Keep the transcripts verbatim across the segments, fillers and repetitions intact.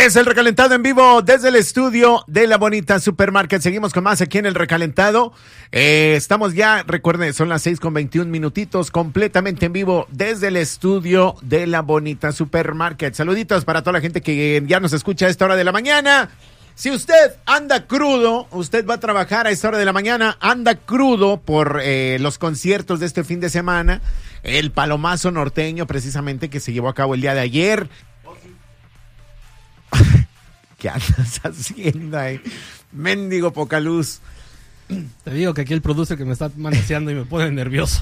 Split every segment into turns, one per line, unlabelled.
Es el recalentado en vivo desde el estudio de La Bonita Supermarket. Seguimos con más aquí en el recalentado. Eh, estamos ya, recuerden, son las seis con veintiún minutitos, completamente en vivo desde el estudio de La Bonita Supermarket. Saluditos para toda la gente que ya nos escucha a esta hora de la mañana. Si usted anda crudo, usted va a trabajar a esta hora de la mañana, anda crudo por eh, los conciertos de este fin de semana, el Palomazo Norteño precisamente que se llevó a cabo el día de ayer. ¿Qué andas haciendo ahí? Mendigo poca luz.
Te digo que aquí el producer que me está manoseando y me pone nervioso.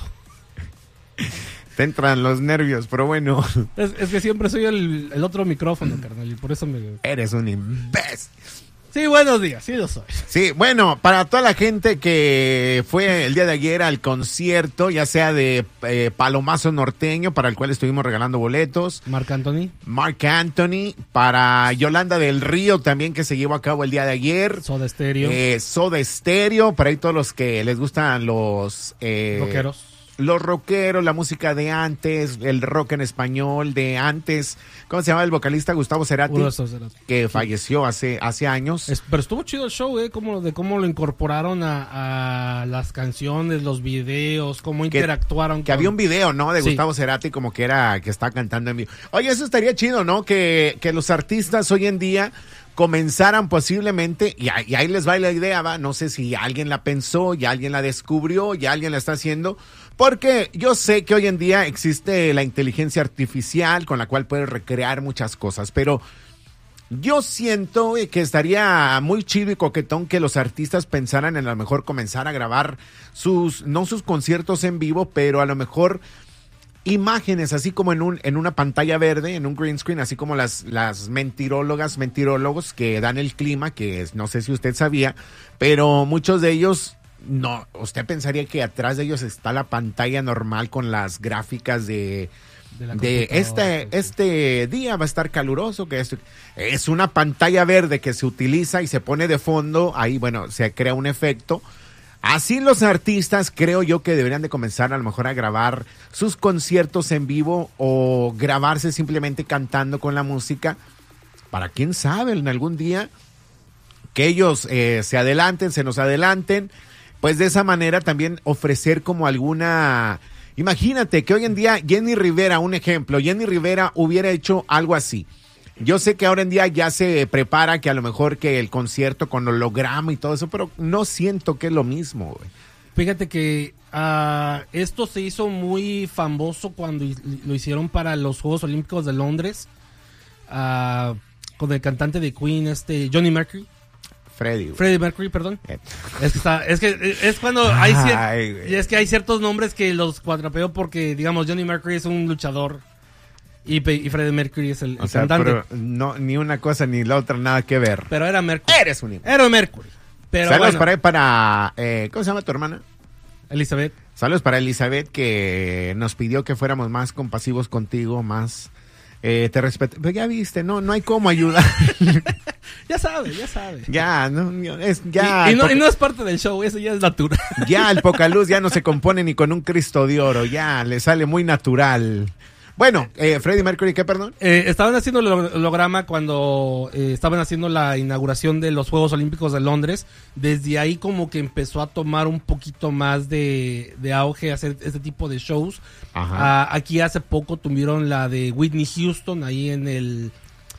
Te entran los nervios, pero bueno.
Es, es que siempre soy el, el otro micrófono, carnal, y por eso me...
Eres un imbécil.
Sí, buenos días, sí lo soy.
Sí, bueno, para toda la gente que fue el día de ayer al concierto, ya sea de eh, Palomazo Norteño, para el cual estuvimos regalando boletos.
Marc Anthony.
Marc Anthony, para Yolanda del Río también, que se llevó a cabo el día de ayer.
Soda Stereo.
Eh, Soda Stereo, para ahí todos los que les gustan los... Eh,
Rockeros.
Los rockeros, la música de antes, el rock en español de antes. ¿Cómo se llama el vocalista? Gustavo Cerati,
Cerati.
que falleció hace, hace años.
Es, pero estuvo chido el show, ¿eh? Como, de cómo lo incorporaron a, a las canciones, los videos, cómo
que,
interactuaron.
Que con... había un video, ¿no? De
sí.
Gustavo Cerati como que era, que está cantando en vivo. Oye, eso estaría chido, ¿no? Que, que los artistas hoy en día comenzaran posiblemente, y, y ahí les va la idea, va, no sé si alguien la pensó, ya alguien la descubrió, ya alguien la está haciendo, porque yo sé que hoy en día existe la inteligencia artificial con la cual puedes recrear muchas cosas, pero yo siento que estaría muy chido y coquetón que los artistas pensaran en a lo mejor comenzar a grabar sus, no sus conciertos en vivo, pero a lo mejor imágenes, así como en un en una pantalla verde, en un green screen, así como las, las mentirólogas, mentirólogos que dan el clima, que es, no sé si usted sabía, pero muchos de ellos, no, usted pensaría que atrás de ellos está la pantalla normal con las gráficas de, de, de este, este día va a estar caluroso, que esto, es una pantalla verde que se utiliza y se pone de fondo, ahí bueno, se crea un efecto. Así los artistas creo yo que deberían de comenzar a lo mejor a grabar sus conciertos en vivo o grabarse simplemente cantando con la música para quién sabe en algún día que ellos eh, se adelanten, se nos adelanten, pues de esa manera también ofrecer como alguna... Imagínate que hoy en día Jenny Rivera, un ejemplo, Jenny Rivera hubiera hecho algo así. Yo sé que ahora en día ya se prepara que a lo mejor que el concierto con holograma y todo eso, pero no siento que es lo mismo, güey.
Fíjate que uh, esto se hizo muy famoso cuando lo hicieron para los Juegos Olímpicos de Londres, uh, con el cantante de Queen, este Johnny Mercury.
Freddie.
Freddie Mercury, perdón. Eh. Es que está, es que es cuando hay cier- Ay, es que hay ciertos nombres que los cuatrapeo porque digamos Johnny Mercury es un luchador. Y, y Freddie Mercury es el, el
o sea,
cantante.
Pero no, ni una cosa ni la otra, nada que ver.
Pero era Mercury.
Eres un imbécil.
Era Mercury. Pero
Saludos
bueno.
para ahí para... Eh, ¿Cómo se llama tu hermana?
Elizabeth.
Saludos para Elizabeth, que nos pidió que fuéramos más compasivos contigo, más... Eh, te respeto. Pero ya viste, no no hay cómo ayudar.
Ya sabe, ya sabe.
Ya, no, es, ya
y, y, no, poca... y no es parte del show, eso ya es natural.
Ya el Pocaluz ya no se compone ni con un Cristo de oro, ya le sale muy natural. Bueno, eh, Freddie Mercury, ¿qué, perdón?
Eh, estaban haciendo el holograma cuando eh, estaban haciendo la inauguración de los Juegos Olímpicos de Londres. Desde ahí como que empezó a tomar un poquito más de, de auge, hacer este tipo de shows. Ah, aquí hace poco tuvieron la de Whitney Houston, ahí en el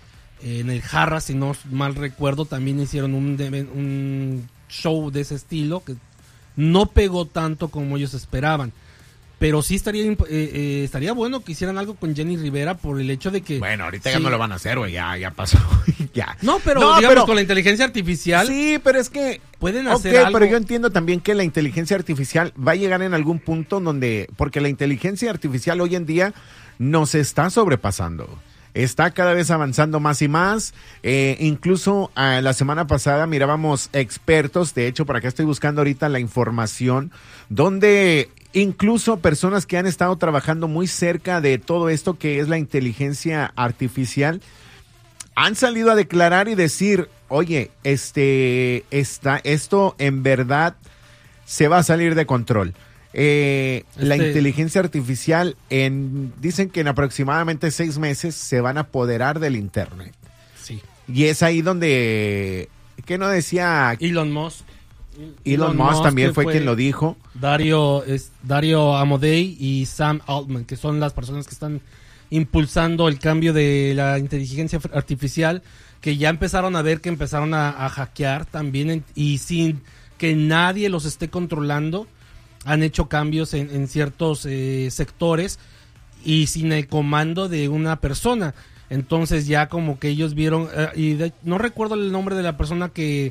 en el Jarrah, si no mal recuerdo. También hicieron un, un show de ese estilo que no pegó tanto como ellos esperaban. Pero sí estaría eh, eh, estaría bueno que hicieran algo con Jenny Rivera por el hecho de que...
Bueno, ahorita
sí.
ya no lo van a hacer, güey, ya, ya pasó, ya.
No, pero
no,
digamos
pero,
con la inteligencia artificial...
Sí, pero es que...
Pueden hacer
okay,
algo...
pero yo entiendo también que la inteligencia artificial va a llegar en algún punto donde... Porque la inteligencia artificial hoy en día nos está sobrepasando. Está cada vez avanzando más y más. Eh, incluso eh, la semana pasada mirábamos expertos, de hecho, por acá estoy buscando ahorita la información, donde... Incluso personas que han estado trabajando muy cerca de todo esto que es la inteligencia artificial han salido a declarar y decir, oye, este, está, esto en verdad se va a salir de control. Eh, este... La inteligencia artificial, en, dicen que en aproximadamente seis meses se van a apoderar del internet.
Sí.
Y es ahí donde, ¿qué no decía?
Elon Musk.
Elon, Elon Musk, Musk también fue, fue quien lo dijo.
Dario, es, Dario Amodei y Sam Altman, que son las personas que están impulsando el cambio de la inteligencia artificial, que ya empezaron a ver que empezaron a, a hackear también en, y sin que nadie los esté controlando, han hecho cambios en, en ciertos eh, sectores y sin el comando de una persona. Entonces ya como que ellos vieron, eh, y de, no recuerdo el nombre de la persona que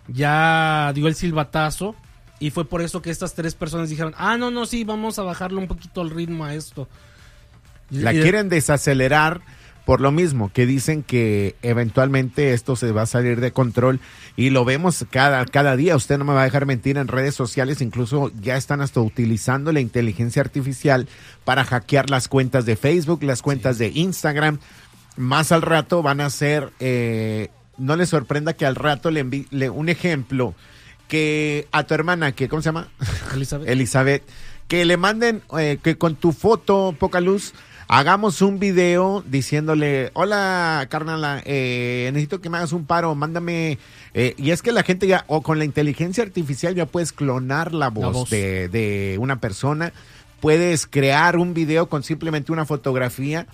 ya dio el silbatazo, y fue por eso que estas tres personas dijeron, ah, no, no, sí, vamos a bajarle un poquito el ritmo a esto.
La quieren desacelerar por lo mismo, que dicen que eventualmente esto se va a salir de control, y lo vemos cada, cada día. Usted no me va a dejar mentir, en redes sociales incluso ya están hasta utilizando la inteligencia artificial para hackear las cuentas de Facebook, las cuentas sí. de Instagram. Más al rato van a ser, eh, no les sorprenda que al rato le envíe un ejemplo, que a tu hermana, que ¿cómo se llama?
Elizabeth.
Elizabeth, que le manden, eh, que con tu foto, poca luz, hagamos un video diciéndole, hola carnala, eh, necesito que me hagas un paro, mándame, eh, y es que la gente ya, o con la inteligencia artificial ya puedes clonar la voz, la voz. De, de una persona, puedes crear un video con simplemente una fotografía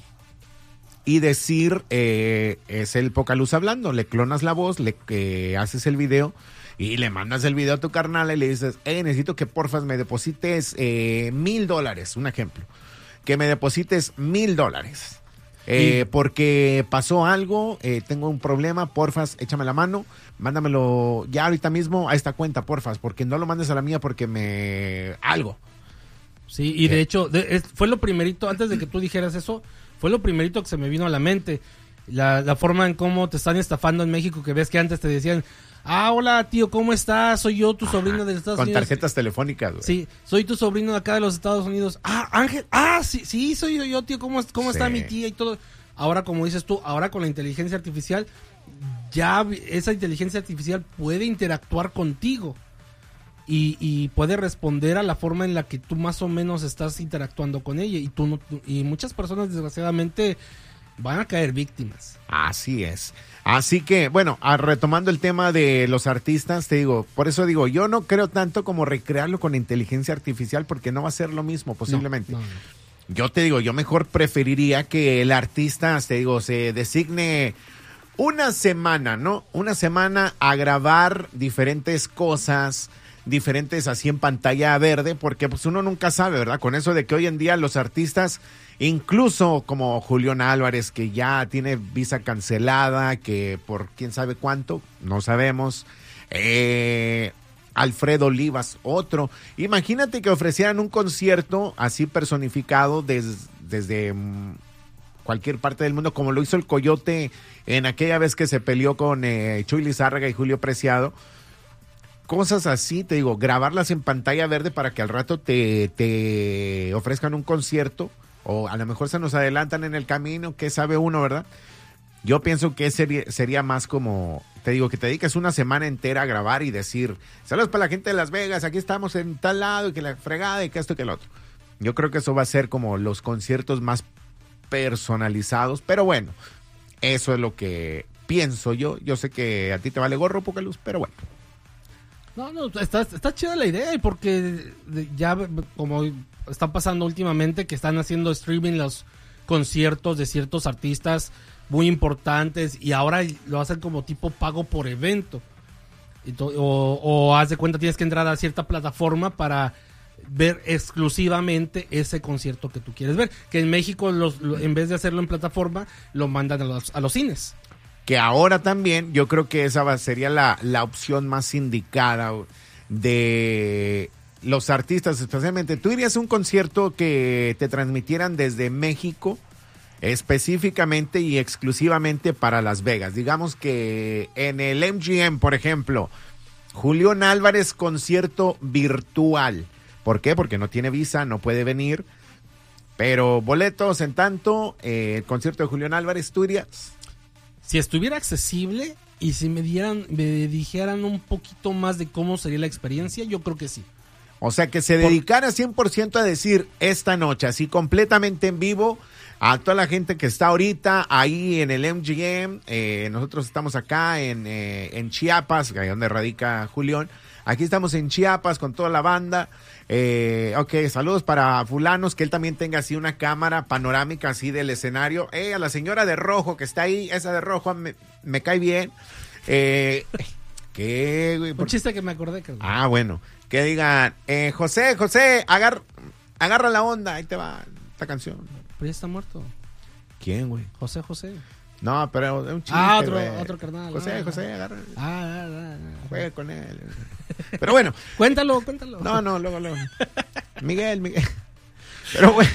y decir, eh, es el poca luz hablando, le clonas la voz, le eh, haces el video y le mandas el video a tu carnal y le dices, eh, necesito que porfas me deposites eh, mil dólares, un ejemplo, que me deposites mil dólares, eh, porque pasó algo, eh, tengo un problema, porfas, échame la mano, mándamelo ya ahorita mismo a esta cuenta, porfas, porque no lo mandes a la mía porque me... algo.
Sí, y ¿Qué? de hecho, de, es, fue lo primerito, antes de que tú dijeras eso, fue lo primerito que se me vino a la mente, la, la forma en cómo te están estafando en México, que ves que antes te decían, ah, hola tío, ¿cómo estás? Soy yo, tu Ajá, sobrino de los Estados
con
Unidos.
Con tarjetas telefónicas, güey.
Sí, soy tu sobrino de acá de los Estados Unidos. Ah, Ángel, ah, sí, sí, soy yo, yo tío, ¿cómo, cómo sí. está mi tía y todo? Ahora, como dices tú, ahora con la inteligencia artificial, ya esa inteligencia artificial puede interactuar contigo. Y, y puede responder a la forma en la que tú más o menos estás interactuando con ella, y tú no, y muchas personas desgraciadamente van a caer víctimas.
Así es. Así que, bueno, a, retomando el tema de los artistas, te digo, por eso digo, yo no creo tanto como recrearlo con inteligencia artificial, porque no va a ser lo mismo posiblemente. No, no, no. Yo te digo, yo mejor preferiría que el artista, te digo, se designe una semana, ¿no? Una semana a grabar diferentes cosas, diferentes así en pantalla verde, porque pues uno nunca sabe, ¿verdad? Con eso de que hoy en día los artistas, incluso como Julián Álvarez, que ya tiene visa cancelada, que por quién sabe cuánto, no sabemos, eh, Alfredo Olivas, otro, imagínate que ofrecieran un concierto así personificado des, desde mm, cualquier parte del mundo, como lo hizo el Coyote en aquella vez que se peleó con eh, Chuy Lizárraga y Julio Preciado. Cosas así, te digo, grabarlas en pantalla verde para que al rato te, te ofrezcan un concierto, o a lo mejor se nos adelantan en el camino, qué sabe uno, ¿verdad? Yo pienso que sería, sería más como, te digo, que te dediques una semana entera a grabar y decir, saludos para la gente de Las Vegas, aquí estamos en tal lado, y que la fregada, y que esto y que el otro. Yo creo que eso va a ser como los conciertos más personalizados, pero bueno, eso es lo que pienso yo. Yo sé que a ti te vale gorro, poca luz, pero bueno.
No, no, está, está chida la idea, porque ya como está pasando últimamente que están haciendo streaming los conciertos de ciertos artistas muy importantes, y ahora lo hacen como tipo pago por evento. O, o haz de cuenta, tienes que entrar a cierta plataforma para ver exclusivamente ese concierto que tú quieres ver. Que en México, los, en vez de hacerlo en plataforma, lo mandan a los, a los cines.
Que ahora también yo creo que esa sería la, la opción más indicada de los artistas, especialmente. ¿Tú irías a un concierto que te transmitieran desde México, específicamente y exclusivamente para Las Vegas? Digamos que en el M G M, por ejemplo, Julián Álvarez, concierto virtual. ¿Por qué? Porque no tiene visa, no puede venir. Pero boletos en tanto, eh, el concierto de Julián Álvarez, ¿tú irías?
Si estuviera accesible y si me dieran, me dijeran un poquito más de cómo sería la experiencia, yo creo que sí.
O sea, que se dedicara cien por ciento a decir esta noche, así completamente en vivo, A toda la gente que está ahorita ahí en el M G M, eh, nosotros estamos acá en, eh, en Chiapas, ahí donde radica Julián. Aquí estamos en Chiapas con toda la banda. Eh, ok, saludos para fulanos, que él también tenga así una cámara panorámica así del escenario. Eh, a la señora de rojo que está ahí, esa de rojo me, me cae bien. Eh, ¿Qué, güey?
Un chiste que me acordé. Que...
Ah, bueno. Que digan, eh, José, José, agar, agarra la onda, ahí te va esta canción.
Pero ya está muerto.
¿Quién, güey?
José José.
No, pero es un chiste,
Ah, otro,
güey.
otro carnal.
José,
ah,
José, agarra.
Ah, ah, ah, ah.
Juega con él. Pero bueno.
Cuéntalo, cuéntalo.
No, no, luego, luego. Miguel, Miguel. Pero bueno.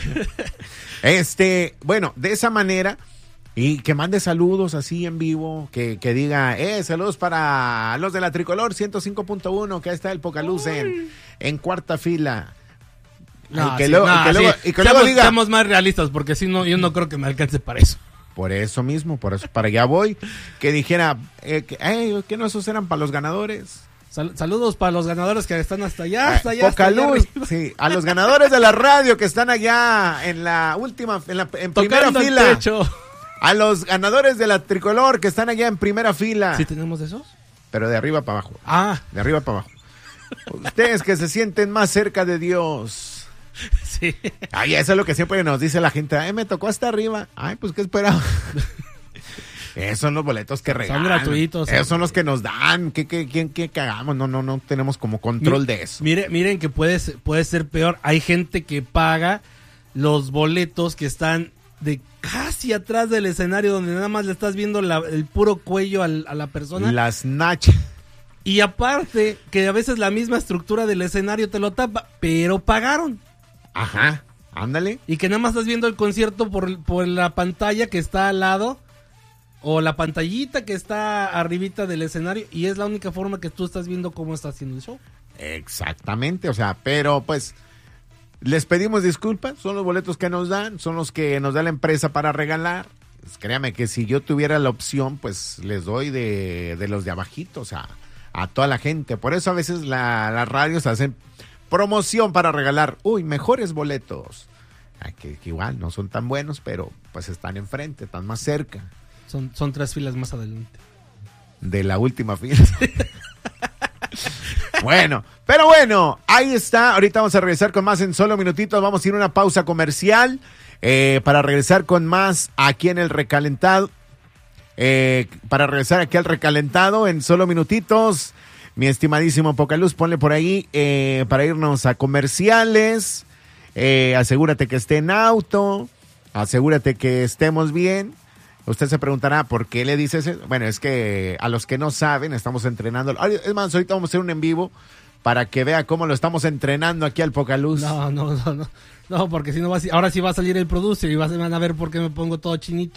Este, bueno, de esa manera, y que mande saludos así en vivo, que, que diga, eh, saludos para los de la Tricolor ciento cinco punto uno, que ahí está el Pocaluz en, en cuarta fila.
No,
y que
sí,
luego,
no,
y que luego,
sí.
y que
seamos,
luego diga.
seamos más realistas, porque si no, yo no creo que me alcance para eso.
Por eso mismo, por eso, para allá voy. Que dijera, eh, que, hey, que no esos eran para los ganadores.
Sal, saludos para los ganadores que están hasta allá, hasta allá.
Poca
hasta allá
luz,
arriba.
sí, a los ganadores de la radio que están allá en la última, en, la, en primera
Tocando el
fila.
techo.
A los ganadores de la Tricolor que están allá en primera fila.
¿Sí tenemos de esos?
Pero de arriba para abajo.
Ah.
De arriba para abajo. Ustedes que se sienten más cerca de Dios.
Sí.
Ay, eso es lo que siempre nos dice la gente. Ay, me tocó hasta arriba. Ay, pues, ¿qué esperaba? Esos son los boletos que regalan.
Son gratuitos.
Esos son los que nos dan. ¿Qué, qué, qué, qué cagamos? No, no, no tenemos como control
Mi,
de eso.
Mire, miren que puede, puede ser peor. Hay gente que paga los boletos que están de casi atrás del escenario, donde nada más le estás viendo la, el puro cuello al, a la persona.
Las nachas.
Y aparte, que a veces la misma estructura del escenario te lo tapa, pero pagaron.
Ajá, ándale.
Y que nada más estás viendo el concierto por, por la pantalla que está al lado, o la pantallita que está arribita del escenario, y es la única forma que tú estás viendo cómo está haciendo el show.
Exactamente, o sea, pero pues les pedimos disculpas, son los boletos que nos dan, son los que nos da la empresa para regalar. Pues, créame que si yo tuviera la opción, pues les doy de, de los de abajito, o sea, a toda la gente. Por eso a veces la, las radios hacen promoción para regalar, uy, mejores boletos. Que, que igual no son tan buenos, pero pues están enfrente, están más cerca.
Son, son tres filas más adelante.
De la última fila. Bueno, pero bueno, ahí está. Ahorita vamos a regresar con más en solo minutitos. Vamos a ir a una pausa comercial eh, para regresar con más aquí en el recalentado. Eh, para regresar aquí al recalentado en solo minutitos. Mi estimadísimo Pocaluz, ponle por ahí eh, para irnos a comerciales. Eh, asegúrate que esté en auto. Asegúrate que estemos bien. Usted se preguntará, ¿por qué le dices eso? Bueno, es que a los que no saben, estamos entrenando. Es más, ahorita vamos a hacer un en vivo para que vea cómo lo estamos entrenando aquí al Pocaluz.
No, no, no, no. No, porque si no va a, ahora sí va a salir el producer y van a ver por qué me pongo todo chinito.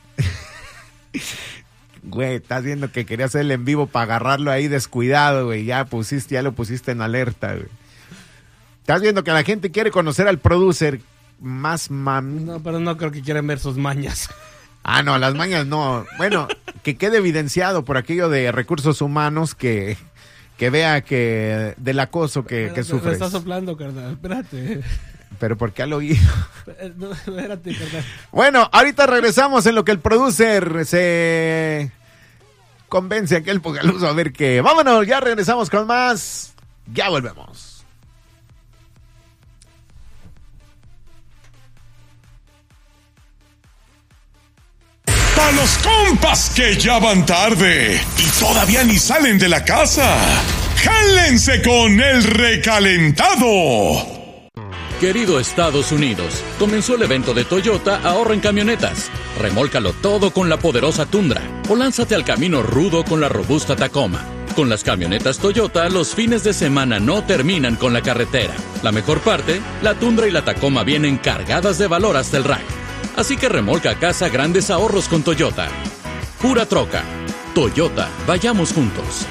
Güey, estás viendo que quería hacer el en vivo para agarrarlo ahí descuidado, güey. Ya pusiste, ya lo pusiste en alerta, güey. Estás viendo que la gente quiere conocer al producer más mami.
No, pero no creo que quieran ver sus mañas.
Ah, no, las mañas no. Bueno, que quede evidenciado por aquello de recursos humanos que, que vea que del acoso que, que sufres.
Me está soplando, carnal. Espérate.
Pero ¿por qué al oído?
No, espérate, carnal.
Bueno, ahorita regresamos en lo que el producer se convence a aquel Pocaluz a ver qué. Vámonos, ya regresamos con más. Ya volvemos.
A los compas que ya van tarde y todavía ni salen de la casa, jálense con el recalentado.
Querido Estados Unidos, comenzó el evento de Toyota Ahorra en Camionetas. Remólcalo todo con la poderosa Tundra o lánzate al camino rudo con la robusta Tacoma. Con las camionetas Toyota, los fines de semana no terminan con la carretera. La mejor parte, la Tundra y la Tacoma vienen cargadas de valor hasta el rack. Así que remolca a casa grandes ahorros con Toyota. Pura troca. Toyota, vayamos juntos.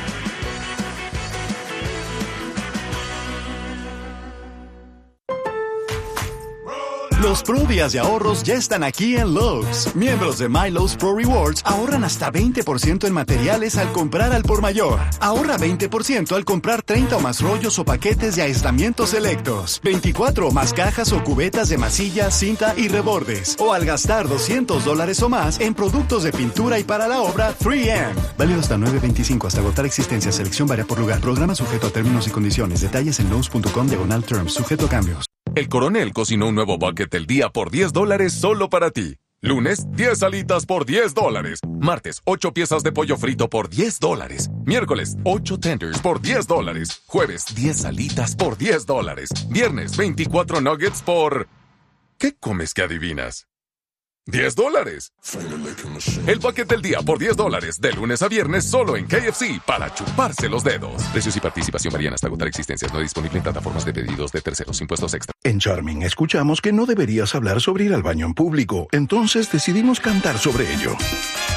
Los Pro Días de ahorros ya están aquí en Lowe's. Miembros de My Lowe's Pro Rewards ahorran hasta veinte por ciento en materiales al comprar al por mayor. Ahorra veinte por ciento al comprar treinta o más rollos o paquetes de aislamientos selectos, veinticuatro o más cajas o cubetas de masilla, cinta y rebordes. O al gastar doscientos dólares o más en productos de pintura y para la obra tres eme. Válido hasta nueve veinticinco hasta agotar existencia. Selección varía por lugar. Programa sujeto a términos y condiciones. Detalles en lowes punto com diagonal terms. Sujeto a cambios.
El Coronel cocinó un nuevo bucket del día por diez dólares solo para ti. Lunes, diez alitas por diez dólares. Martes, ocho piezas de pollo frito por diez dólares. Miércoles, ocho tenders por diez dólares. Jueves, diez alitas por diez dólares. Viernes, veinticuatro nuggets por... ¿Qué comes que adivinas? diez dólares. El bucket del día por diez dólares. De lunes a viernes solo en K F C para chuparse los dedos. Precios y participación varían hasta agotar existencias. No disponible en plataformas de pedidos de terceros. Impuestos extra.
En Charming escuchamos que no deberías hablar sobre ir al baño en público. Entonces decidimos cantar sobre ello.